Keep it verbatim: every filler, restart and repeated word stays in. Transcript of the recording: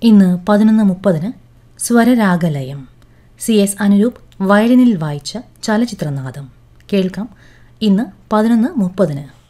ഇന്ന് പതിനൊന്ന് മുപ്പതിന് സ്വരരാഗലയം സി എസ് അനുരൂപ് വയലിനിൽ വായിച്ച ചലച്ചിത്രനാദം കേൾക്കാം. ഇന്ന് പതിനൊന്ന് മുപ്പതിന്.